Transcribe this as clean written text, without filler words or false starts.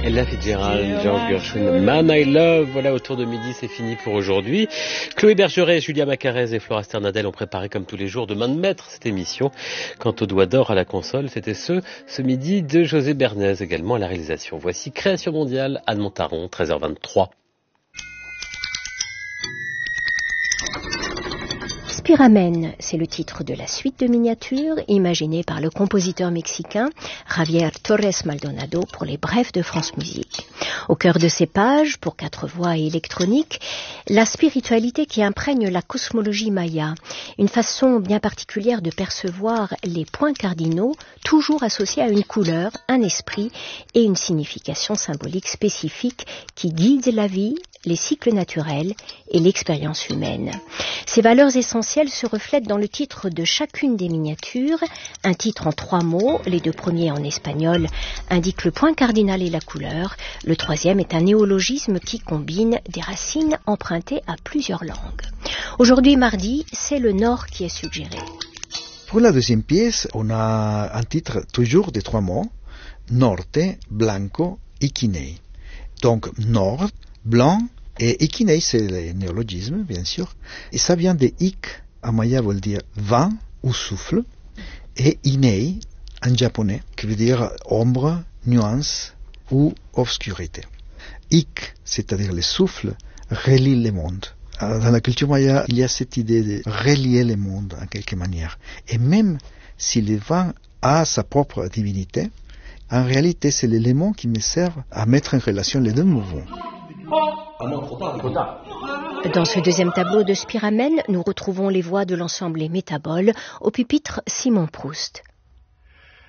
Ella Fitzgerald, George Gershwin, Man I Love. Voilà, autour de midi, c'est fini pour aujourd'hui. Chloé Bergeret, Julia Macarez et Flora Sternadel ont préparé comme tous les jours de main de maître cette émission. Quant au doigt d'or à la console, c'était ce midi de José Bernays, également à la réalisation. Voici Création mondiale, Anne Montaron, 13h23. Spiramen, c'est le titre de la suite de miniatures imaginée par le compositeur mexicain Javier Torres Maldonado pour les Brefs de France Musique. Au cœur de ces pages, pour 4 voix et électronique, la spiritualité qui imprègne la cosmologie maya, une façon bien particulière de percevoir les points cardinaux, toujours associés à une couleur, un esprit et une signification symbolique spécifique qui guide la vie, les cycles naturels et l'expérience humaine. Ces valeurs essentielles se reflètent dans le titre de chacune des miniatures, un titre en 3 mots, les 2 premiers en espagnol indiquent le point cardinal et la couleur, le 3e est un néologisme qui combine des racines empruntées à plusieurs langues. Aujourd'hui, mardi, c'est le Nord qui est suggéré. Pour la deuxième pièce, on a un titre toujours de 3 mots, Norte, Blanco, Iquinei. Donc, Nord, blanc, et Iquinei, c'est le néologisme, bien sûr. Et ça vient de Ik, en maya veut dire vent ou souffle, et Inei, en japonais, qui veut dire ombre, nuance ou obscurité. Ik, c'est-à-dire le souffle, relie le monde. Dans la culture maya, il y a cette idée de relier le monde en quelque manière. Et même si le vent a sa propre divinité, en réalité, c'est l'élément qui me sert à mettre en relation les deux mouvements. Dans ce deuxième tableau de Spiramen, nous retrouvons les voix de l'ensemble Les Métaboles, au pupitre Simon Proust.